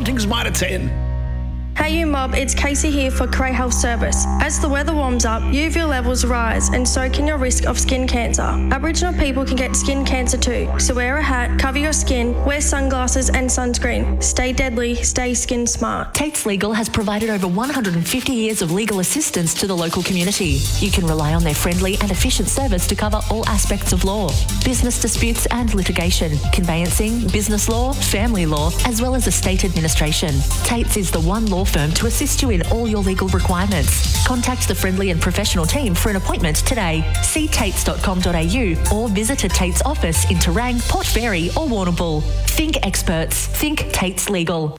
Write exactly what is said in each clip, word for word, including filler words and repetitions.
Bunting's Mitre ten. Hey you mob, it's Casey here for Cray Health Service. As the weather warms up, U V levels rise and so can your risk of skin cancer. Aboriginal people can get skin cancer too, so wear a hat, cover your skin, wear sunglasses and sunscreen. Stay deadly, stay skin smart. Tates Legal has provided over one hundred fifty years of legal assistance to the local community. You can rely on their friendly and efficient service to cover all aspects of law. Business disputes and litigation, conveyancing, business law, family law, as well as estate administration. Tates is the one law firm to assist you in all your legal requirements. Contact the friendly and professional team for an appointment today. See tates dot com dot a u or visit a Tates office in Terang, Port Fairy or Warrnambool. Think experts. Think Tates Legal.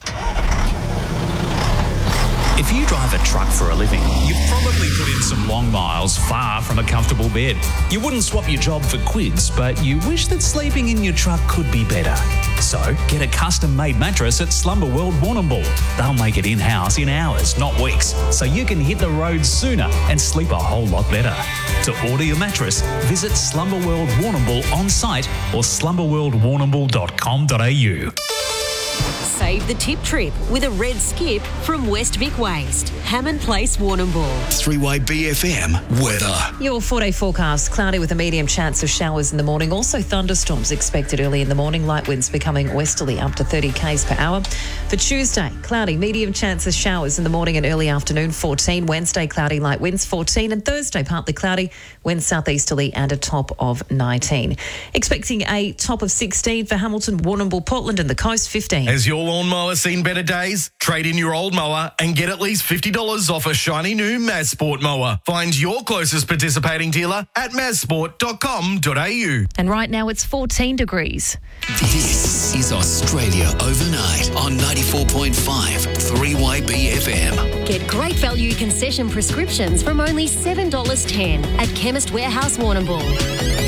If you drive a truck for a living, you've probably put in some long miles far from a comfortable bed. You wouldn't swap your job for quids, but you wish that sleeping in your truck could be better. So get a custom-made mattress at Slumber World Warrnambool. They'll make it in-house in hours, not weeks, so you can hit the road sooner and sleep a whole lot better. To order your mattress, visit Slumber World Warrnambool on site or slumber world warrnambool dot com dot a u. Save the tip trip with a red skip from West Vic Waste. Hammond Place, Warrnambool. three Y B F M weather. Your four-day forecast, cloudy with a medium chance of showers in the morning. Also thunderstorms expected early in the morning. Light winds becoming westerly up to thirty k's per hour. For Tuesday, cloudy, medium chance of showers in the morning and early afternoon, fourteen. Wednesday, cloudy, light winds, fourteen. And Thursday, partly cloudy, winds southeasterly and a top of nineteen. Expecting a top of sixteen for Hamilton, Warrnambool, Portland and the coast, fifteen. Has your lawnmower seen better days? Trade in your old mower and get at least fifty dollars off a shiny new Mazsport mower. Find your closest participating dealer at mazsport dot com dot a u. And right now it's fourteen degrees. This is Australia Overnight on ninety-four point five three Y B F M. Get great value concession prescriptions from only seven dollars ten at Chemist Warehouse, Warrnambool.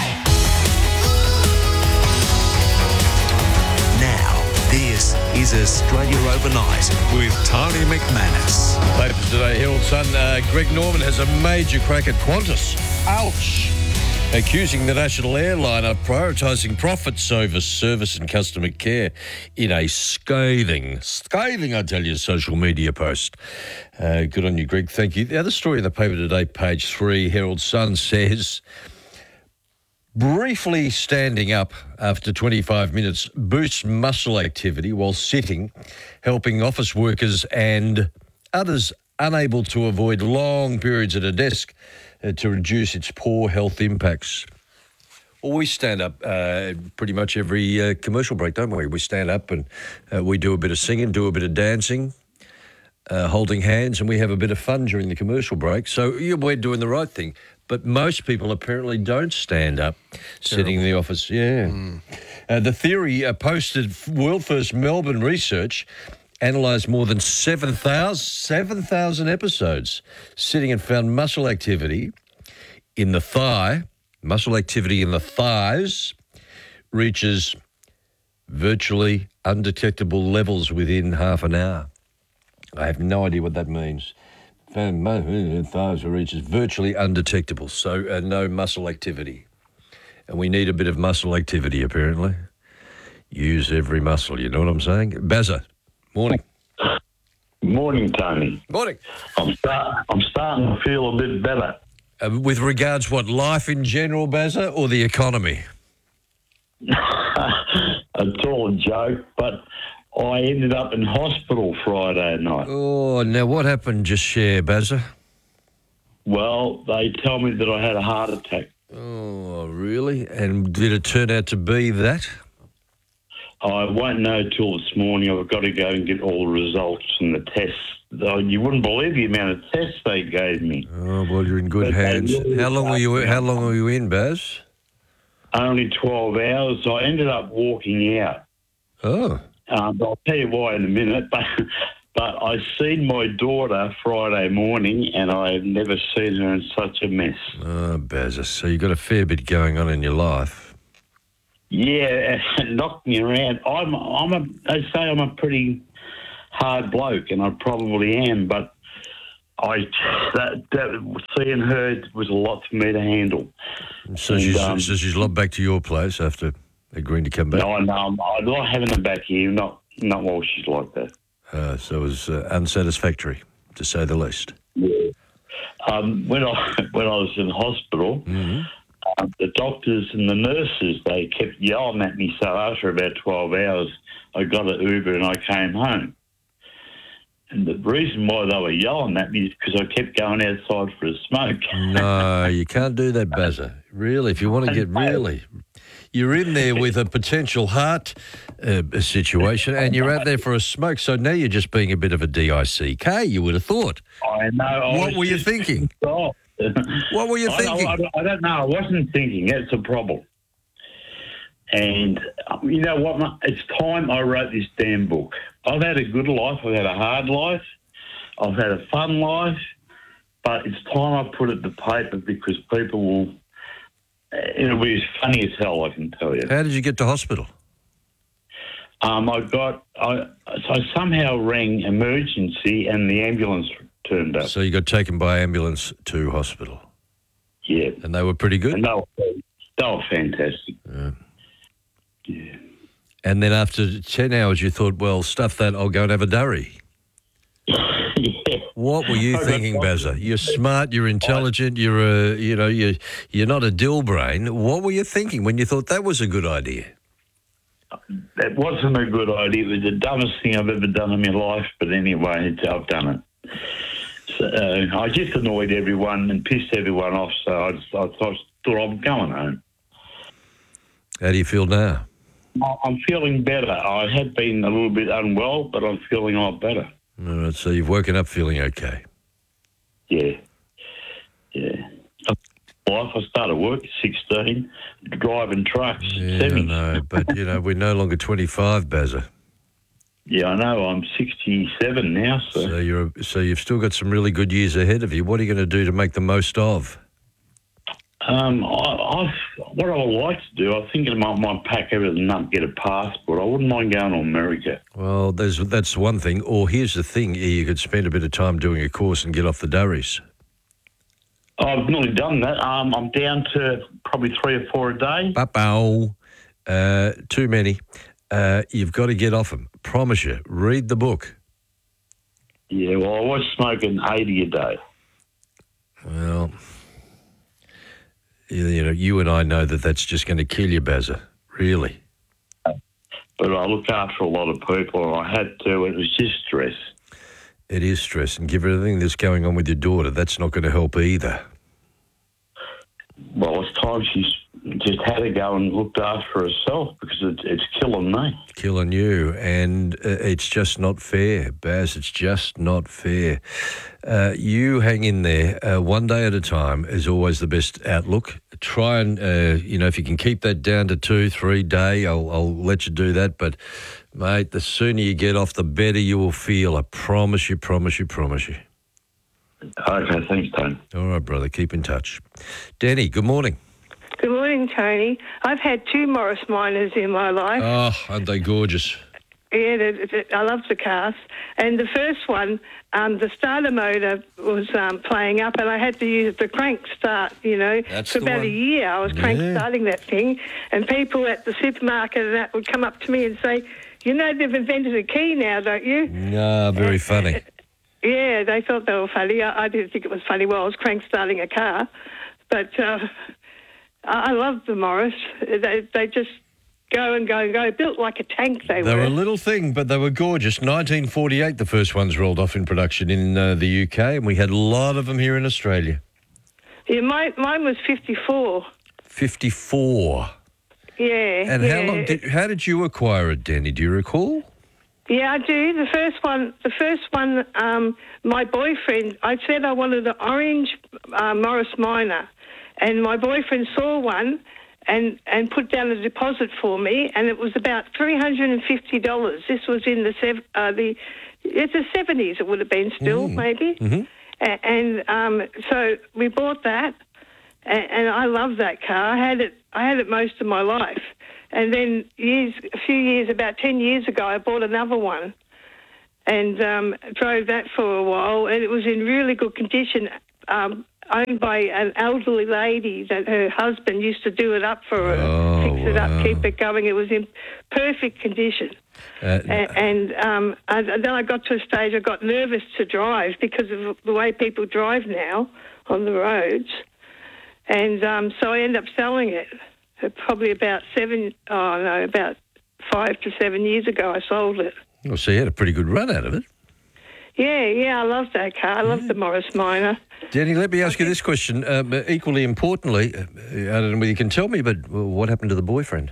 This is Australia Overnight with Tony McManus. Later today, Herald Sun, uh, Greg Norman has a major crack at Qantas. Ouch! Accusing the national airline of prioritising profits over service and customer care in a scathing, scathing, I tell you, social media post. Uh, good on you, Greg. Thank you. The other story in the paper today, page three, Herald Sun says, briefly standing up after twenty-five minutes boosts muscle activity while sitting, helping office workers and others unable to avoid long periods at a desk uh, to reduce its poor health impacts. Well, we stand up uh, pretty much every uh, commercial break, don't we? We stand up and uh, we do a bit of singing, do a bit of dancing, uh, holding hands, and we have a bit of fun during the commercial break. So yeah, we're doing the right thing. But most people apparently don't stand up, sitting in the office. Yeah. Mm. Uh, the theory uh, posted world first Melbourne research analysed more than seven thousand episodes sitting and found muscle activity in the thigh, muscle activity in the thighs reaches virtually undetectable levels within half an hour. I have no idea what that means. Thighs reaches virtually undetectable, so uh, no muscle activity. And we need a bit of muscle activity, apparently. Use every muscle, you know what I'm saying? Bazza, morning. Morning, Tony. Morning. I'm, start, I'm starting to feel a bit better. Uh, with regards what, life in general, Bazza, or the economy? It's all a joke, but I ended up in hospital Friday night. Oh, now what happened? Just share, Bazza. Well, they tell me that I had a heart attack. Oh, really? And did it turn out to be that? I won't know till this morning. I've got to go and get all the results from the tests. Oh, you wouldn't believe the amount of tests they gave me. Oh, well, you're in good but hands. Really how long were you? How long were you in, Baz? Only twelve hours. I ended up walking out. Oh. Um, I'll tell you why in a minute, but but I seen my daughter Friday morning and I've never seen her in such a mess. Oh, Bazza, so you've got a fair bit going on in your life. Yeah, it knocked me around. I'm, I'm a, they say I'm a pretty hard bloke, and I probably am, but I that, that seeing her was a lot for me to handle. So, and, she's, um, so she's lobbed back to your place after agreeing to come back? No, no, I like having her back here, not not while she's like that. Uh, so it was uh, unsatisfactory, to say the least. Yeah. Um, when I when I was in hospital, Mm-hmm. uh, the doctors and the nurses, they kept yelling at me. So after about twelve hours, I got an Uber and I came home. And the reason why they were yelling at me is because I kept going outside for a smoke. No, you can't do that, Bazza. Really, if you want to get really... You're in there with a potential heart uh, situation and you're out there for a smoke, so now you're just being a bit of a D I C K, you would have thought. I know. I What was were you just- thinking? Oh. What were you I, thinking? I, I don't know. I wasn't thinking. That's a problem. And um, you know what? mate? It's time I wrote this damn book. I've had a good life. I've had a hard life. I've had a fun life. But it's time I put it to paper because people will... It'll be as funny as hell, I can tell you. How did you get to hospital? Um, I got... I, so I somehow rang emergency and the ambulance turned up. So you got taken by ambulance to hospital. Yeah. And they were pretty good? And they were, they were fantastic. Yeah. Yeah. And then after ten hours, you thought, well, stuff that, I'll go and have a durry. Yeah. What were you I got thinking, Bazza? You're smart, you're intelligent, you're a, you know, you're, you're not a dill brain. What were you thinking when you thought that was a good idea? That wasn't a good idea. It was the dumbest thing I've ever done in my life. But anyway, it's, I've done it. So, uh, I just annoyed everyone and pissed everyone off. So I, just, I thought, thought I'm going home. How do you feel now? I'm feeling better. I had been a little bit unwell, but I'm feeling a lot better. All right, so you've woken up feeling okay. Yeah. Yeah. Life, I started work at sixteen, driving trucks. Yeah, I seventy. know, but, you know, we're no longer twenty-five, Bazza. Yeah, I know. I'm sixty-seven now, so... So you're so you've still got some really good years ahead of you. What are you going to do to make the most of? Um, I, I've, what I would like to do, I think I might, might pack everything up, get a passport. I wouldn't mind going to America. Well, there's that's one thing. Or here's the thing: you could spend a bit of time doing a course and get off the durries. I've nearly done that. Um, I'm down to probably three or four a day. Ba-bow. Uh, too many. Uh, you've got to get off them. Promise you. Read the book. Yeah, well, I was smoking eighty a day. Well, you, you know, you and I know that that's just going to kill you, Bazza. Really. But I look after a lot of people, and I had to. It was just stress. It is stress, and given everything that's going on with your daughter, that's not going to help either. Well, it's time she's just had to go and looked after herself because it's, it's killing me. Killing you, and uh, it's just not fair, Baz. It's just not fair. Uh, you hang in there. Uh, one day at a time is always the best outlook. Try and, uh, you know, if you can keep that down to two, three day, I'll, I'll let you do that. But, mate, the sooner you get off, the better you will feel. I promise you, promise you, promise you. Okay, thanks, Tony. All right, brother. Keep in touch. Danny, good morning. Good morning, Tony. I've had two Morris Minors in my life. Oh, aren't they gorgeous? Yeah, the, the, I love the cars. And the first one, um, the starter motor was um, playing up, and I had to use the crank start, you know. That's for the about one. a year I was crank Yeah. starting that thing, and people at the supermarket and that would come up to me and say, you know, they've invented a key now, don't you? No, very funny. Yeah, they thought they were funny. I, I didn't think it was funny while I was crank starting a car. But uh, I, I love the Morris. They, they just go and go and go. Built like a tank, they, They were. were a little thing, but they were gorgeous. nineteen forty-eight, the first ones rolled off in production in uh, the U K, and we had a lot of them here in Australia. Yeah, my, mine was fifty-four. fifty-four. Yeah. And yeah. how long did how did you acquire it, Danny? Do you recall? Yeah, I do. The first one, the first one, um, my boyfriend, I said I wanted an orange uh, Morris Minor, and my boyfriend saw one and, and put down a deposit for me, and it was about three hundred fifty dollars. This was in the sev- uh, the it's the seventies. It would have been still Mm. maybe, Mm-hmm. A- and um, so we bought that, and, and I love that car. I had it. I had it most of my life. And then years, a few years, about ten years ago, I bought another one and um, drove that for a while, and it was in really good condition, um, owned by an elderly lady that her husband used to do it up for her, Oh, fix it wow. up, keep it going. It was in perfect condition. Uh, and and um, I, then I got to a stage I got nervous to drive because of the way people drive now on the roads. And um, so I ended up selling it. Uh, Probably about seven, oh no, about five to seven years ago I sold it. well, so you had a pretty good run out of it. Yeah, yeah, I love that car. I love the Morris Minor. Danny, let me ask you this question. Uh, but equally importantly, uh, I don't know whether you can tell me, but what happened to the boyfriend?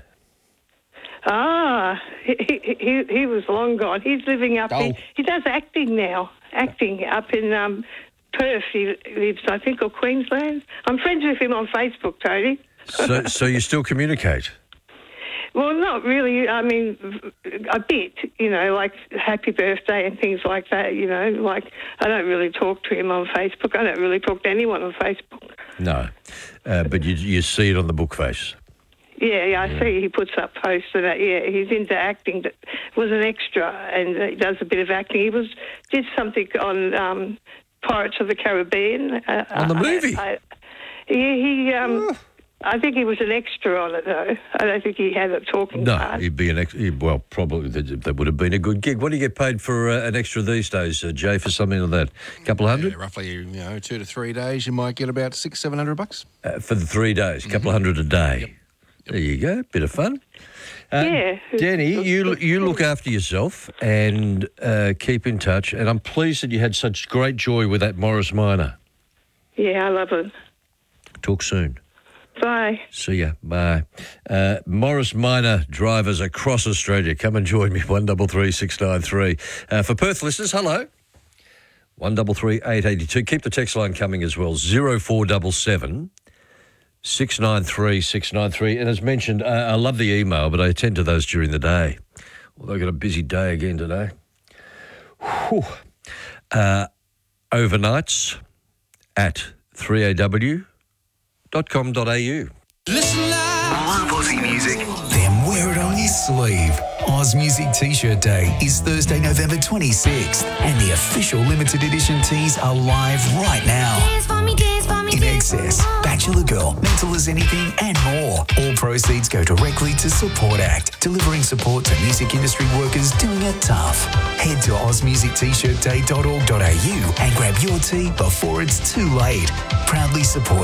Ah, he, he, he, he was long gone. He's living up Oh. in, he does acting now, acting up in um, Perth. He lives, I think, or Queensland. I'm friends with him on Facebook, Tony. So, so you still communicate? Well, not really. I mean, a bit, you know, like happy birthday and things like that, you know. Like, I don't really talk to him on Facebook. I don't really talk to anyone on Facebook. No, uh, but you you see it on the book face. Yeah, yeah, I Yeah. see he puts up posts of that. Yeah, he's into acting. That was an extra, and he does a bit of acting. He was did something on um, Pirates of the Caribbean. Uh, On the movie? I, I, he, he um, I think he was an extra on it, though. I don't think he had a talking No, part. he'd be an ex- he'd- well, probably that, that would have been a good gig. What do you get paid for uh, an extra these days, uh, Jay, for something like that? A couple of hundred? Yeah, roughly, you know, two to three days, you might get about six, seven hundred bucks. Uh, for the three days, a couple of hundred a day. There you go, bit of fun. Uh, Yeah. Danny, you you look after yourself and uh, keep in touch. And I'm pleased that you had such great joy with that Morris Minor. Yeah, I love it. Talk soon. Bye. See ya. Bye. Uh, Morris Minor drivers across Australia, come and join me. One double three six nine three. Uh, for Perth listeners, hello. One double three eight eighty two. Keep the text line coming as well. Zero four double seven. six nine three six nine three. And as mentioned, uh, I love the email, but I attend to those during the day. Although I've got a busy day again today. Whew. Uh, overnights at three A W dot com dot A U. Listen live. Love Aussie music? Then wear it on your sleeve. Oz Music T-shirt Day is Thursday, November twenty-sixth, and the official limited edition tees are live right now. Dance for me, dance for me, In Excess, Bachelor Girl, Mental as Anything, and more. All proceeds go directly to Support Act, delivering support to music industry workers doing it tough. Head to oz music t shirt day dot org dot a u and grab your tee before it's too late. Proudly support